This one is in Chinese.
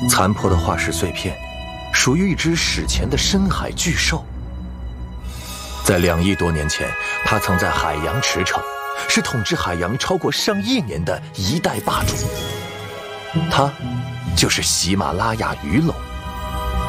残破的化石碎片，属于一只史前的深海巨兽。在2亿多年前，它曾在海洋驰骋，是统治海洋超过上亿年的一代霸主。它就是喜马拉雅鱼龙。